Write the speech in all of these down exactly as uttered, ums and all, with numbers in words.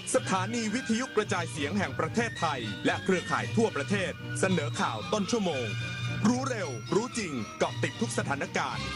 สถานีวิทยุกระจายเสียงแห่งประเทศไทยและเครือข่ายทั่วประเทศเสนอข่าวต้นชั่วโมงรู้เร็วรู้จริงเกาะติดทุกสถานการณ์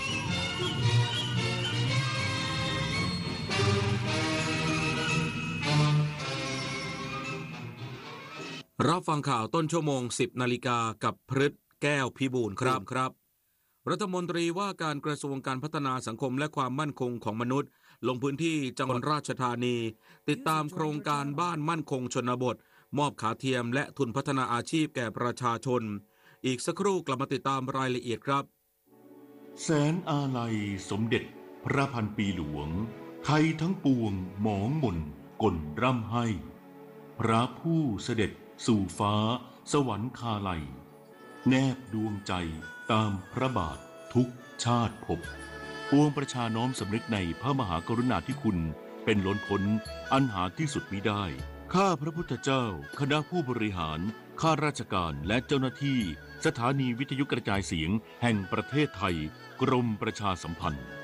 รับฟังข่าวต้นชั่วโมง สิบนาฬิกากับพฤทธิ์แก้วพิบูลครับครับรัฐมนตรีว่าการกระทรวงการพัฒนาสังคมและความมั่นคงของมนุษย์ลงพื้นที่จังหวัดราชธานีติดตามโครงการบ้านมั่นคงชนบทมอบขาเทียมและทุนพัฒนาอาชีพแก่ประชาชนอีกสักครู่กลับมาติดตามรายละเอียดครับแสนอาลัยสมเด็จพระพันปีหลวงไทยทั้งปวงหมองหม่นกลร่ำให้พระผู้เสด็จสู่ฟ้าสวรรคาลัยแนบดวงใจตามพระบาททุกชาติภพปวงประชาน้อมสำนึกในพระมหากรุณาธิคุณเป็นล้นพ้นอันหาที่สุดมิได้ข้าพระพุทธเจ้าคณะผู้บริหารข้าราชการและเจ้าหน้าที่สถานีวิทยุกระจายเสียงแห่งประเทศไทยกรมประชาสัมพันธ์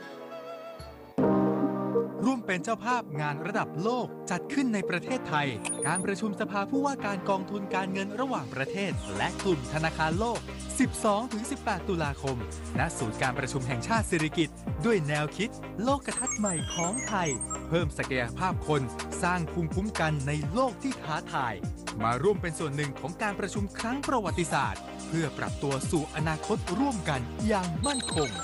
ร่วมเป็นเจ้าภาพงานระดับโลกจัดขึ้นในประเทศไทยการประชุมสภาผู้ว่าการกองทุนการเงินระหว่างประเทศและกลุ่มธนาคารโลก สิบสองถึงสิบแปด ตุลาคมณศูนย์การประชุมแห่งชาติสิริกิติ์ด้วยแนวคิดโลกทัศน์ใหม่ของไทยเพิ่มศักยภาพคนสร้างภูมิคุ้มกันในโลกที่ท้าทายมาร่วมเป็นส่วนหนึ่งของการประชุมครั้งประวัติศาสตร์เพื่อปรับตัวสู่อนาคตร่วมกันอย่างมั่นคง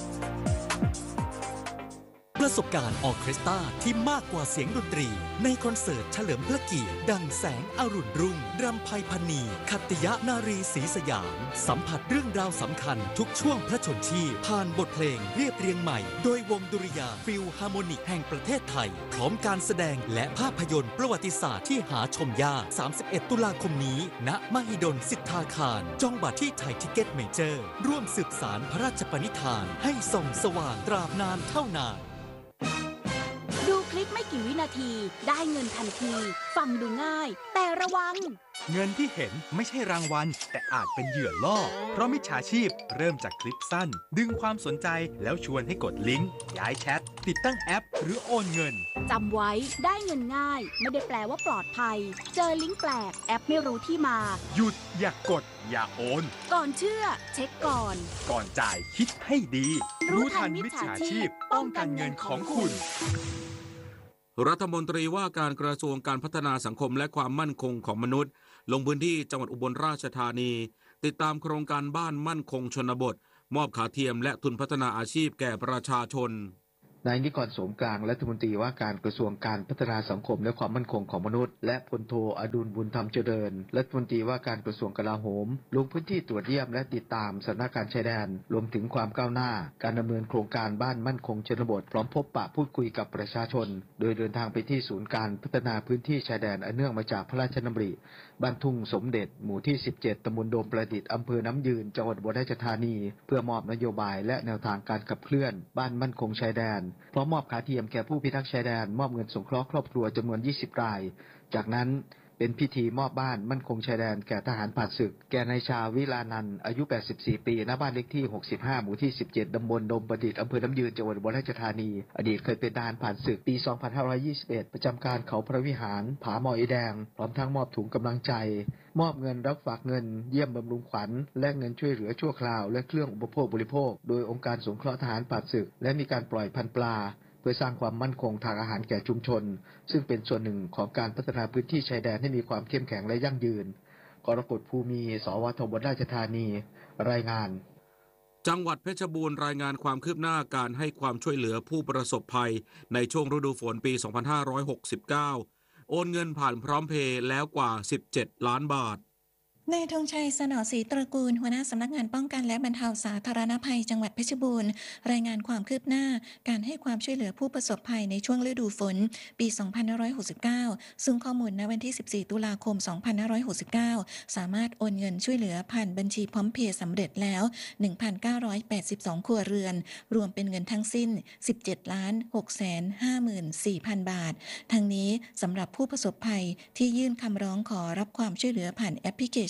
ประสบการณ์ออร์เคสตราที่มากกว่าเสียงดนตรีในคอนเสิร์ตเฉลิมพระเกียรติดังแสงอรุณรุ่งรำไพพรรณีขัตติยนารีศรีสยามสัมผัสเรื่องราวสำคัญทุกช่วงพระชนชีพผ่านบทเพลงเรียบเรียงใหม่โดยวงดุริยางค์ฟิลฮาร์โมนิกแห่งประเทศไทยพร้อมการแสดงและภาพยนตร์ประวัติศาสตร์ที่หาชมยากสามสิบเอ็ดตุลาคมนี้ณมหิดลสิทธาคารจองบัตรที่ไทยทิเก็ตเมเจอร์ร่วมสืบสานพระราชปณิธานให้ส่องสว่างตราบนานเท่านานดูคลิปไม่กี่วินาทีได้เงินทันทีฟังดูง่ายแต่ระวังเงินที่เห็นไม่ใช่รางวัลแต่อาจเป็นเหยื่อล่อเพราะมิจฉาชีพเริ่มจากคลิปสั้นดึงความสนใจแล้วชวนให้กดลิงก์ย้ายแชทติดตั้งแอปหรือโอนเงินจำไว้ได้เงินง่ายไม่ได้แปลว่าปลอดภัยเจอลิงก์แปลกแอปไม่รู้ที่มาหยุดอย่ากกดอย่าโอนก่อนเชื่อเช็คก่อนก่อนจ่ายคิดให้ดีรู้ทันมิจฉาชีพป้องกันเงินของคุณรัฐมนตรีว่าการกระทรวงการพัฒนาสังคมและความมั่นคงของมนุษย์ลงพื้นที่จังหวัดอุบลราชธานีติดตามโครงการบ้านมั่นคงชนบทมอบขาเทียมและทุนพัฒนาอาชีพแก่ประชาชนนายนิกรโสมกลางรัฐมนตรีว่าการกระทรวงการพัฒนาสังคมและความมั่นคงของมนุษย์และพลโทอดุลบุญธรรมเจริญรัฐมนตรีว่าการกระทรวงกลาโหมลงพื้นที่ตรวจเยี่ยมและติดตามสถานการณ์ชายแดนรวมถึงความก้าวหน้าการดำเนินโครงการบ้านมั่นคงชนบทพร้อมพบปะพูดคุยกับประชาชนโดยเดินทางไปที่ศูนย์การพัฒนาพื้นที่ชายแดนอันเนื่องมาจากพระราชดำริบ้านทุ่งสมเด็จหมู่ที่สิบเจ็ดตำบลโดมประดิษฐ์อำเภอน้ำยืนจังหวัดอุบลราชธานีเพื่อมอบนโยบายและแนวทางการขับเคลื่อนบ้านมั่นคงชายแดนพร้อมมอบขาเทียมแก่ผู้พิทักษ์ชายแดนมอบเงินสงเคราะห์ครอบครัวจำนวนยี่สิบรายจากนั้นเป็นพิธีมอบบ้านมั่นคงชายแดนแก่ทหารผ่านศึกแก่นายชาวิลานันท์อายุแปดสิบสี่ปีณบ้านเลขที่หกสิบห้าหมู่ที่สิบเจ็ดตำบลโดมประดิษฐ์อำเภอน้ำยืนจังหวัดอุบลราชธานีอดีตเคยเป็นทหารผ่านศึกปีสองพันห้าร้อยยี่สิบเอ็ดประจำการเขาพระวิหารผาหมออีแดงพร้อมทั้งมอบถุงกำลังใจมอบเงินรับฝากเงินเยี่ยมบำรุงขวัญและเงินช่วยเหลือชั่วคราวและเครื่องอุปโภคบริโภคโดยองค์การสงเคราะห์ทหารผ่านศึกและมีการปล่อยพันธุ์ปลาเพื่อสร้างความมั่นคงทางอาหารแก่ชุมชนซึ่งเป็นส่วนหนึ่งของการพัฒนาพื้นที่ชายแดนให้มีความเข้มแข็งและยั่งยืนกรกฎภูมิสวทบราชธานีรายงานจังหวัดเพชรบูรณ์รายงานความคืบหน้าการให้ความช่วยเหลือผู้ประสบภัยในช่วงฤดูฝนปีสองพันห้าร้อยหกสิบเก้าโอนเงินผ่านพร้อมเพย์แล้วกว่าสิบเจ็ดล้านบาทนายธงชัยสนอศรีตระกูลหัวหน้าสำนักงานป้องกันและบรรเทาสาธารณภัยจังหวัดเพชรบูรณ์รายงานความคืบหน้าการให้ความช่วยเหลือผู้ประสบภัยในช่วงฤดูฝนปีสองพันห้าร้อยหกสิบเก้าซึ่งข้อมูลณวันที่สิบสี่ตุลาคมสองพันห้าร้อยหกสิบเก้าสามารถโอนเงินช่วยเหลือผ่านบัญชีพร้อมเพย์สำเร็จแล้ว หนึ่งพันเก้าร้อยแปดสิบสอง ครัวเรือนรวมเป็นเงินทั้งสิ้น สิบเจ็ดล้านหกแสนห้าหมื่นสี่พัน บาททั้งนี้สำหรับผู้ประสบภัยที่ยื่นคำร้องขอรับความช่วยเหลือผ่านแอปพลิเค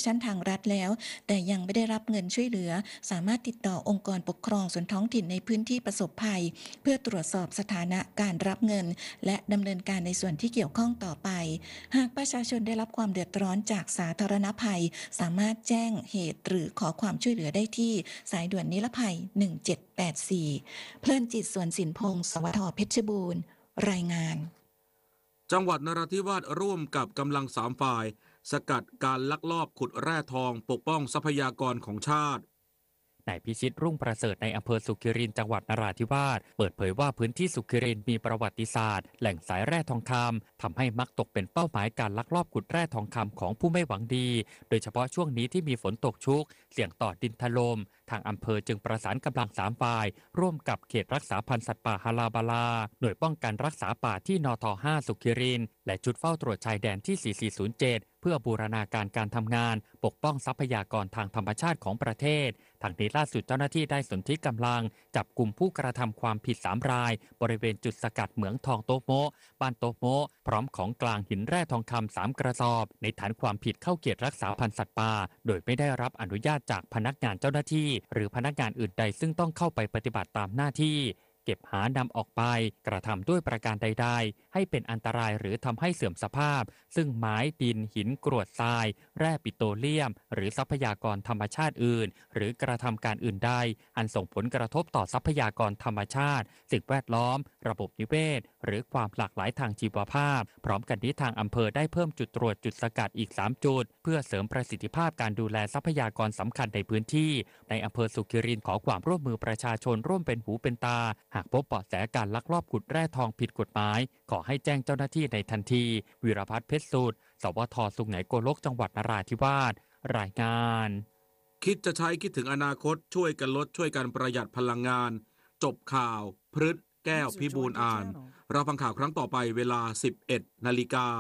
ชันทางรัฐแล้วแต่ยังไม่ได้รับเงินช่วยเหลือสามารถติดต่อองค์กรปกครองส่วนท้องถิ่นในพื้นที่ประสบภัยเพื่อตรวจสอบสถานะการรับเงินและดำเนินการในส่วนที่เกี่ยวข้องต่อไปหากประชาชนได้รับความเดือดร้อนจากสาธารณภัยสามารถแจ้งเหตุหรือขอความช่วยเหลือได้ที่สายด่วนนิรภัยหนึ่งเจ็ดแปดสี่เพลินจิตสวนสินพงศ์สวทเพชรบูรณ์รายงานจังหวัดนราธิวาสร่วมกับกำลังสามฝ่ายสกัดการลักลอบขุดแร่ทองปกป้องทรัพยากรของชาตินายพิชิตรุ่งประเสริฐในอำเภอสุขิรินจังหวัดนราธิวาสเปิดเผยว่าพื้นที่สุขิรินมีประวัติศาสตร์แหล่งสายแร่ทองคำทำให้มักตกเป็นเป้าหมายการลักลอบขุดแร่ทองคำของผู้ไม่หวังดีโดยเฉพาะช่วงนี้ที่มีฝนตกชุกเสี่ยงต่อดินถล่มทางอำเภอจึงประสานกำลังสามฝ่ายร่วมกับเขตรักษาพันธุ์สัตว์ป่าฮาลาบาลาหน่วยป้องกันรักษาป่าที่นท ห้า สุขิรินและชุดเฝ้าตรวจชายแดนที่สี่สี่ศูนย์เจ็ดเพื่อบูรณาการการทำงานปกป้องทรัพยากรทางธรรมชาติของประเทศทางนี้ล่าสุดเจ้าหน้าที่ได้สนธิกำลังจับกลุ่มผู้กระทำความผิดสามรายบริเวณจุดสกัดเหมืองทองโตโมบ้านโตโมพร้อมของกลางหินแร่ทองคำสามกระสอบในฐานความผิดเข้าเขตรักษาพันธุ์สัตว์ป่าโดยไม่ได้รับอนุญาตจากพนักงานเจ้าหน้าที่หรือพนักงานอื่นใดซึ่งต้องเข้าไปปฏิบัติตามหน้าที่เก็บหานำออกไปกระทำด้วยประการใดๆให้เป็นอันตรายหรือทำให้เสื่อมสภาพซึ่งไม้ดินหินกรวดทรายแร่ปิโตรเลียมหรือทรัพยากรธรรมชาติอื่นหรือกระทำการอื่นใดอันส่งผลกระทบต่อทรัพยากรธรรมชาติสิ่งแวดล้อมระบบนิเวศหรือความหลากหลายทางชีวภาพพร้อมกันนี้ทางอำเภอได้เพิ่มจุดตรวจจุดสกัดอีกสามจุดเพื่อเสริมประสิทธิภาพการดูแลทรัพยากรสำคัญในพื้นที่ในอำเภอสุขิรินขอความร่วมมือประชาชนร่วมเป็นหูเป็นตาหากพบเบาะแสการลักลอบขุดแร่ทองผิดกฎหมายขอให้แจ้งเจ้าหน้าที่ในทันทีวีรพัฒน์เพชรสูตรสวทสุขไหนโกลกจังหวัดนราธิวาสรายงานคิดจะใช้คิดถึงอนาคตช่วยกันลดช่วยกันประหยัดพลังงานจบข่าวพฤษแก้วพิบูลอ่านเราฟังข่าวครั้งต่อไปเวลา สิบเอ็ดนาฬิกา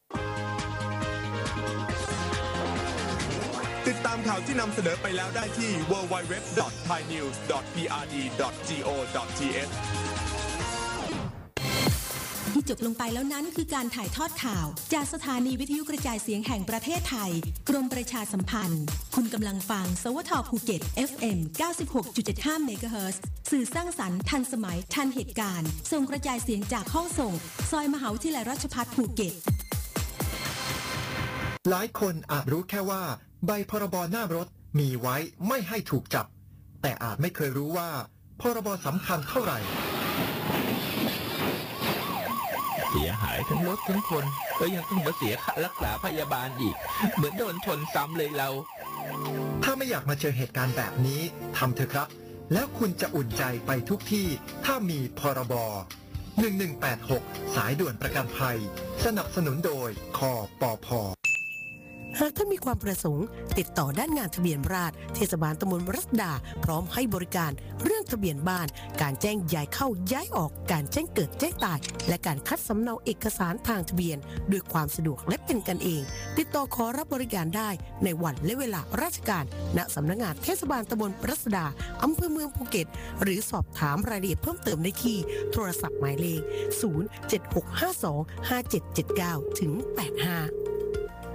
ติดตามข่าวที่นำเสนอไปแล้วได้ที่ ดับเบิลยู ดับเบิลยู ดับเบิลยู ดอท ไทยนิวส์ ดอท พี อาร์ ดี ดอท จี โอ ดอท ที เอชที่จบลงไปแล้วนั้นคือการถ่ายทอดข่าวจากสถานีวิทยุกระจายเสียงแห่งประเทศไทยกรมประชาสัมพันธ์คุณกำลังฟังสวทภูเก็ต เอฟ เอ็ม เก้าสิบหกจุดเจ็ดห้า เมกะเฮิรตซ์สื่อสร้างสรรค์ทันสมัยทันเหตุการณ์ส่งกระจายเสียงจากห้องส่งซอยมหาวิทยาลัยราชภัฏภูเก็ตหลายคนอาจรู้แค่ว่าใบพรบหน้ารถมีไว้ไม่ให้ถูกจับแต่อาจไม่เคยรู้ว่าพรบสำคัญเท่าไหร่เสียหายทั้งรถทั้งคนแล้วยังต้องมาเสียค่ารักษาพยาบาลอีกเหมือนโดนชนซ้ำเลยเราถ้าไม่อยากมาเจอเหตุการณ์แบบนี้ทำเถอะครับแล้วคุณจะอุ่นใจไปทุกที่ถ้ามีพรบหนึ่งหนึ่งแปดหกสายด่วนประกันภัยสนับสนุนโดยคปภ. หากท่านมีความประสงค์ติดต่อด้านงานทะเบียนราษฎร์เทศบาลตำบลรัศดาพร้อมให้บริการเรื่องทะเบียนบ้านการแจ้งย้ายเข้าย้ายออกการแจ้งเกิดแจ้งตายและการคัดสำเนาเอกสารทางทะเบียนด้วยความสะดวกและเป็นกันเองติดต่อขอรับบริการได้ในวันและเวลาราชการณสำนักงานเทศบาลตำบลรัศดาอำเภอเมืองภูเก็ตหรือสอบถามรายละเอียดเพิ่มเติมได้ที่โทรศัพท์หมายเลขศูนย์ เจ็ด หก ห้า สอง ห้า เจ็ด เจ็ด เก้า ถึง แปด ห้า